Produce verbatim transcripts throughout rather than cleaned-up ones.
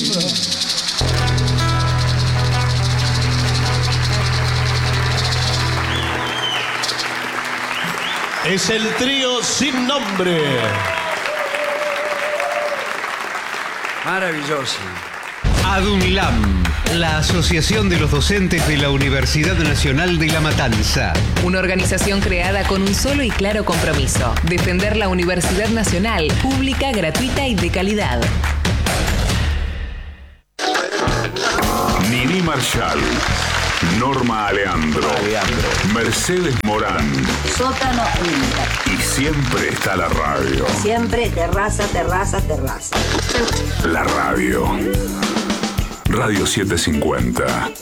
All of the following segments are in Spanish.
Es el trío sin nombre. Maravilloso. ADUNLAM, la Asociación de los Docentes de la Universidad Nacional de La Matanza. Una organización creada con un solo y claro compromiso: defender la Universidad Nacional, pública, gratuita y de calidad. Nini Marshall, Norma Aleandro, Aleandro, Mercedes Morán. Sótano uno. Y siempre está la radio. Siempre terraza, terraza, terraza. La radio. Radio setecientos cincuenta.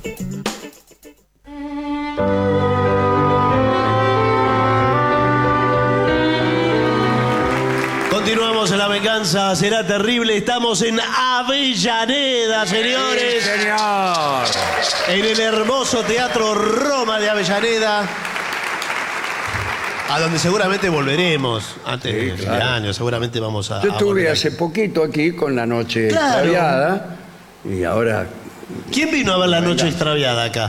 Continuamos en La Venganza Será Terrible. Estamos en Avellaneda, señores. Sí, señor. En el hermoso Teatro Roma de Avellaneda, a donde seguramente volveremos antes Sí, de fin de claro. año. Seguramente vamos a. Yo a estuve volver. hace poquito aquí con La Noche Claro. Extraviada y ahora... ¿Quién vino a ver La Noche Extraviada acá?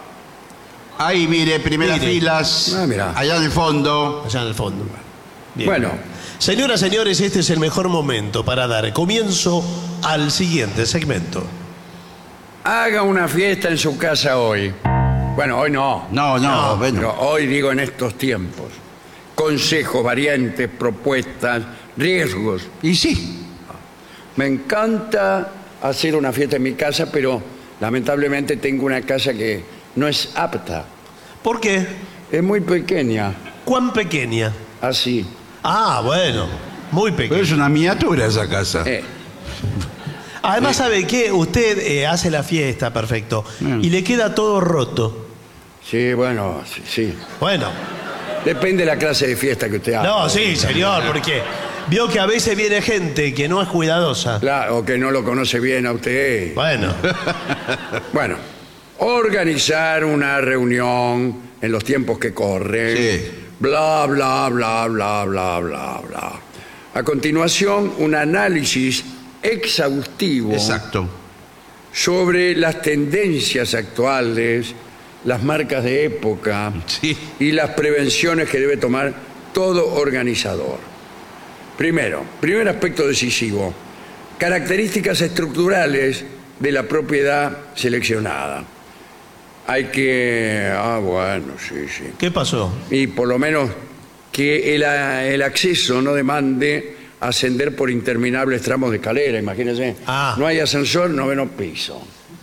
Ahí, mire, primeras Mire. filas, Ah, mirá. allá en el fondo. Allá en el fondo. Bien. Bueno, Señoras, señores, este es el mejor momento para dar comienzo al siguiente segmento. haga una fiesta en su casa hoy. Bueno, hoy no. No, no, No, bueno. Pero hoy digo en estos tiempos. Consejos, variantes, propuestas, riesgos. Y sí, Me encanta hacer una fiesta en mi casa, pero lamentablemente tengo una casa que no es apta. ¿Por qué? Es muy pequeña, ¿Cuán pequeña? así. Ah, bueno, muy pero pequeña. es una miniatura esa casa. Eh, Además, ¿sabe qué? Usted eh, hace la fiesta, perfecto, Mm. y le queda todo roto. sí, bueno, sí, sí. Bueno, Depende de la clase de fiesta que usted haga. no, sí, señor, porque vio que a veces viene gente que no es cuidadosa. Claro, o que no lo conoce bien a usted. Bueno, Bueno, organizar una reunión en los tiempos que corren. Sí. Bla, bla, bla, bla, bla, bla, bla. A continuación, un análisis exhaustivo Exacto. sobre las tendencias actuales, las marcas de época Sí. y las prevenciones que debe tomar todo organizador. Primero, primer aspecto decisivo, características estructurales de la propiedad seleccionada. Hay que... Ah, bueno, sí, sí. ¿qué pasó? Y por lo menos que el, el acceso no demande ascender por interminables tramos de escalera, imagínense. Ah. No hay ascensor, noveno piso.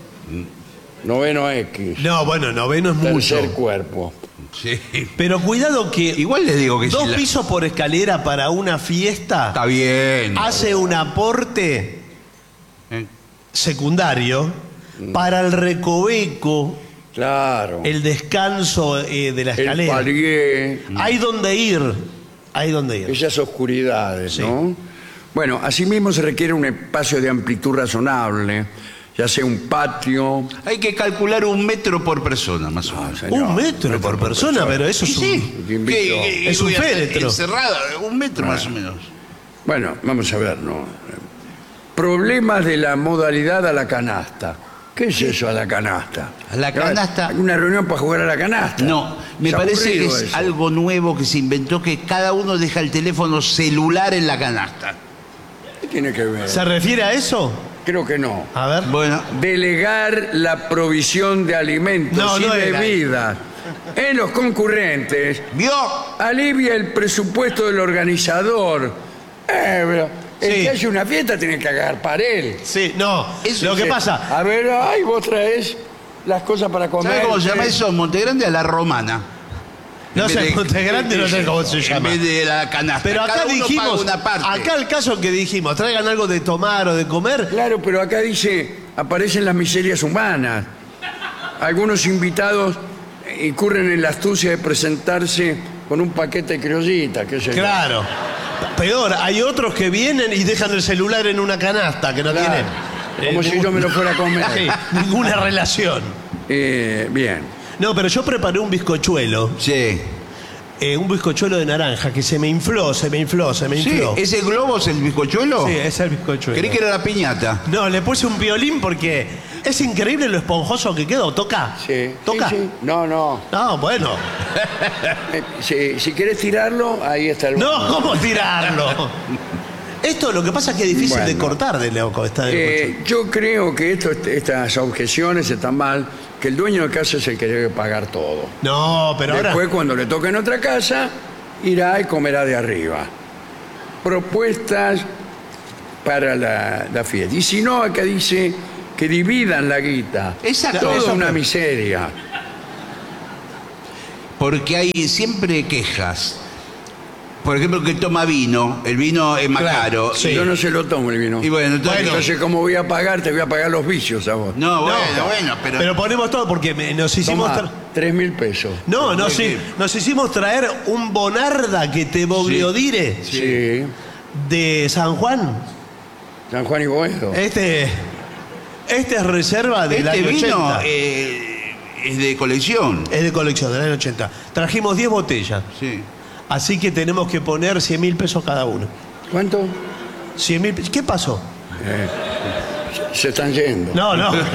Noveno X. No, bueno, noveno es Tercer mucho. cuerpo. Sí. Pero cuidado que Igual le digo que dos si la- pisos por escalera para una fiesta Está bien. hace un aporte Eh, secundario para el recoveco, Claro. el descanso eh, de la El escalera. palier. Hay donde ir, hay donde ir. Esas oscuridades, Sí. ¿no? Bueno, asimismo se requiere un espacio de amplitud razonable, ya sea un patio. Hay que calcular un metro por persona, más o menos. Señor, Un metro por persona, pero eso es Y un... sí. Te invito. ¿Qué- qué- Es un voy a hacer? féretro. Encerrada, un metro más o menos. Bueno, vamos a ver, ¿no? Problemas de la modalidad a la canasta. ¿Qué es eso a la canasta? A la canasta- ¿Una reunión para jugar a la canasta? No, me Es parece que aburrido es eso. algo nuevo que se inventó, que cada uno deja el teléfono celular en la canasta. ¿Qué tiene que ver? ¿Se refiere a eso? Creo que no. A ver. Bueno, Delegar la provisión de alimentos No, y no era. bebidas en los concurrentes ¿vio? alivia el presupuesto del organizador. Eh, pero el Sí. que hace una fiesta tiene que cagar para él. Sí, no. Eso lo que Sí. pasa, A ver, ay, vos traes las cosas para comer. ¿Sabe cómo se llama eh. eso? Montegrande a la romana. no En sé, vez de- Monte Grande no sé cómo se llama. En vez de la canasta. Pero acá Cada uno dijimos, paga una parte. acá el caso que dijimos, traigan algo de tomar o de comer. Claro, pero acá dice, aparecen las miserias humanas. Algunos invitados incurren en la astucia de presentarse con un paquete de criollita, qué sé yo. Claro. Peor, hay otros que vienen y dejan el celular en una canasta que no Claro. tienen. Como eh, si ningún- yo me lo fuera a comer. Sí, ninguna relación. Eh, bien. No, pero yo preparé un bizcochuelo Sí. eh, un bizcochuelo de naranja que se me infló, se me infló, se me Sí, infló. ¿ese globo es el bizcochuelo? Sí, es el bizcochuelo. Creí que era la piñata. No, le puse un violín porque es increíble lo esponjoso que quedó. ¿Toca? Sí. ¿Toca? Sí, sí. No, no. No, bueno. Eh, si, si quieres tirarlo, ahí está el No, ¿cómo tirarlo? Esto lo que pasa es que es difícil de Bueno. cortar de loco. Está de Eh, yo creo que esto, estas objeciones están mal, que el dueño de casa es el que debe pagar todo. No, pero ahora... Después, cuando le toque en otra casa, irá y comerá de arriba. Propuestas para la, la fiesta. Y si no, acá dice que dividan la guita. Exacto. Todo Eso- una miseria. Porque hay siempre quejas. Por ejemplo, que toma vino, el vino es más Claro, caro. sí. Yo no se lo tomo el vino. Y bueno, entonces... Entonces, ¿cómo voy a pagar? Te voy a pagar los vicios a vos. No, bueno, No, bueno, pero... Pero ponemos todo porque me- nos hicimos... Toma, tra- tres mil pesos. No, nos, hi- nos hicimos traer un Bonarda que te bogliodire Sí. de San Juan. San Juan y Boedo. Este, este es reserva del este año vino ochenta. eh, es de colección. Es de colección del año ochenta. Trajimos diez botellas. Sí. Así que tenemos que poner cien mil pesos cada uno. ¿Cuánto? cien mil. ¿Qué pasó? Se están yendo. No, no. bueno.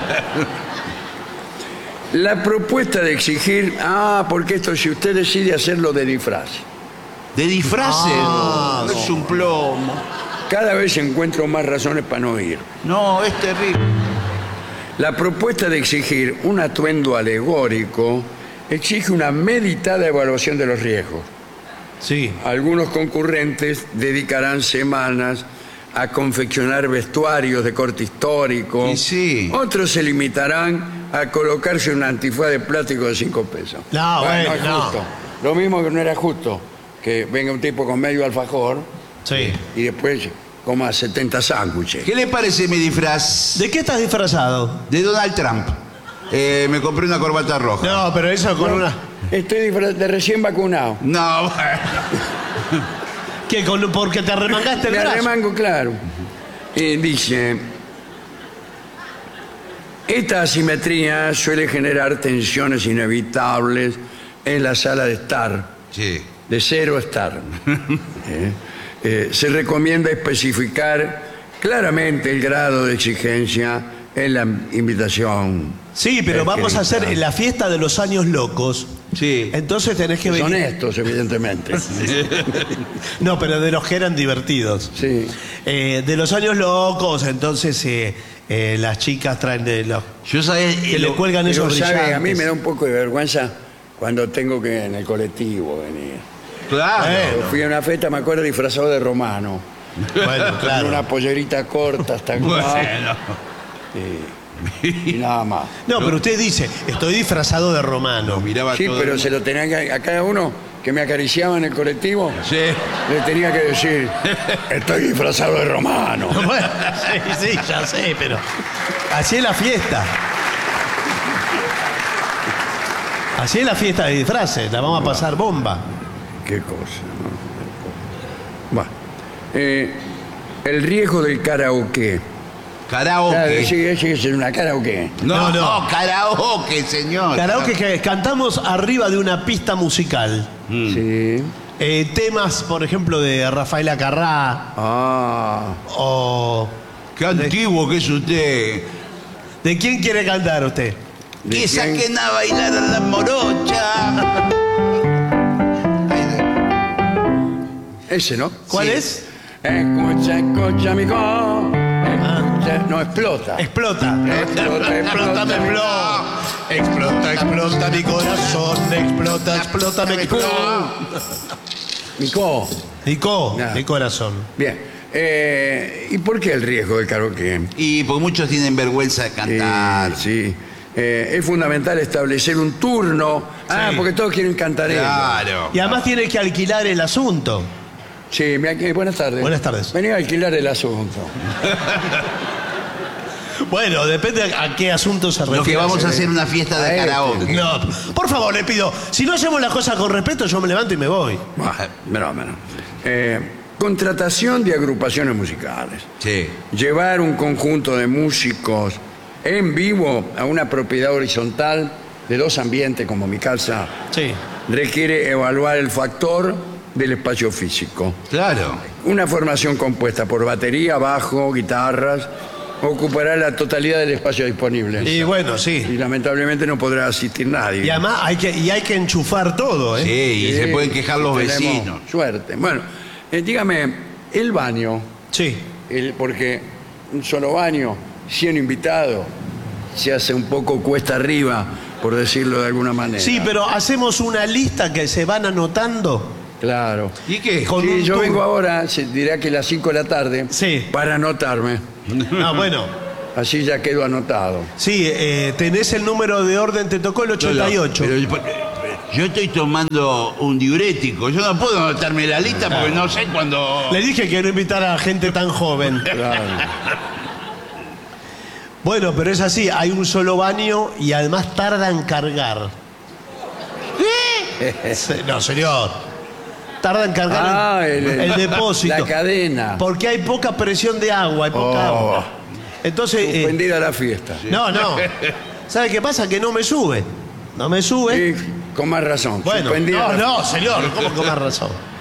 La propuesta de exigir, ah, porque esto si usted decide hacerlo de disfraz. De disfraces. Ah, no, es un plomo. Cada vez encuentro más razones para no ir. No, es terrible. La propuesta de exigir un atuendo alegórico exige una meditada evaluación de los riesgos. Sí. Algunos concurrentes dedicarán semanas a confeccionar vestuarios de corte histórico. Y sí. Otros se limitarán a colocarse un antifaz de plástico de cinco pesos. No, bueno, es no. justo. Lo mismo que no era justo que venga un tipo con medio alfajor Sí. y después coma setenta sándwiches. ¿Qué le parece mi disfraz? ¿De qué estás disfrazado? De Donald Trump. Eh, me compré una corbata roja. No, pero eso con una... Estoy disfra- de recién vacunado. No, bueno. ¿Qué? Con- porque te remangaste el Me brazo. arremango, claro. Eh, dice, esta asimetría suele generar tensiones inevitables en la sala de estar, Sí. de cero estar. Eh, eh, se recomienda especificar claramente el grado de exigencia en la invitación. Sí, pero Eh, vamos que- a hacer la fiesta de los años locos. Sí. Entonces tenés que Son venir... estos, evidentemente. No, pero de los que eran divertidos. Sí. Eh, de los años locos, entonces eh, eh, las chicas traen de los... Yo sabés... Que eh, le lo- cuelgan Pero, esos ¿sabe? brillantes. A mí me da un poco de vergüenza cuando tengo que en el colectivo venir. Claro. Bueno. Fui a una fiesta, me acuerdo, disfrazado de romano. Bueno, Con claro. una pollerita corta hasta acá. Bueno. Y, y nada más. No, pero usted dice, estoy disfrazado de romano. Miraba Sí, todo pero el- se lo tenía que, a cada uno que me acariciaba en el colectivo, Sí. le tenía que decir, estoy disfrazado de romano. Bueno, sí, sí, ya sé, pero así es la fiesta. Así es la fiesta de disfraces, la vamos a pasar bomba. Qué cosa, ¿no? Bueno, eh, el riesgo del karaoke. Karaoke. Claro, sí, sí, es una karaoke. No, No, no, no. karaoke, señor. Karaoke que cantamos arriba de una pista musical. Sí. Eh, temas, por ejemplo, de Rafaela Carrá Ah, o... Qué antiguo que es usted. ¿De quién quiere cantar usted? ¿de Que quién? saquen a bailar a la morocha. Ese, ¿no? ¿Cuál Sí. es? Escucha, escucha, amigo. Escucha, no, explota. Explota. Explota, Explota, me explota. Explota, explota mi corazón. Explota, explota mi corazón. Mico. Nico, Nada. mi corazón. Bien. Eh, ¿Y por qué el riesgo del karaoke? Y porque muchos tienen vergüenza de cantar. Eh, sí. Eh, es fundamental establecer un turno. Ah, porque todos quieren cantar ellos. Claro. Y además tiene que alquilar el asunto. Sí, me- eh, buenas tardes. Buenas tardes. Venía a alquilar el asunto. Bueno, depende a qué asunto se refiere. Lo que vamos a hacer una fiesta A de este. karaoke. No, por favor, le pido, si no hacemos las cosas con respeto, yo me levanto y me voy. Bah, no, no. Eh, contratación de agrupaciones musicales. Sí. Llevar un conjunto de músicos en vivo a una propiedad horizontal de dos ambientes como mi casa Sí. requiere evaluar el factor del espacio físico. Claro. Una formación compuesta por batería, bajo, guitarras, ocupará la totalidad del espacio disponible. Y bueno, Y sí. lamentablemente no podrá asistir nadie. Y además hay que, y hay que enchufar todo, ¿eh? Sí, y se Sí, pueden quejar los tenemos vecinos. Suerte. Bueno, eh, dígame, el baño, Sí. el- porque un solo baño, cien invitados, se hace un poco cuesta arriba, por decirlo de alguna manera. Sí, pero hacemos una lista que se van anotando. Claro. ¿Y qué? Con Sí, un yo tour. vengo ahora, se dirá que a las cinco de la tarde, Sí. para anotarme. No, bueno. Así ya quedo anotado. Sí, eh, tenés el número de orden, te tocó el ochenta y ocho. Pero yo- yo estoy tomando un diurético. Yo no puedo anotarme la lista porque no sé cuándo. Le dije que no invitara a gente tan joven. Claro. Bueno, pero es así, hay un solo baño y además tarda en cargar. Se- No, señor. Tarda en cargar Ah, el, el- el depósito. la cadena. Porque hay poca presión de agua, hay poca Oh. agua. Entonces, eh, Suspendida la fiesta. no, no. ¿Sabe qué pasa? Que no me sube. No me sube. Sí, con más razón. Bueno, Suspendida no, la- no, señor, ¿cómo con más razón?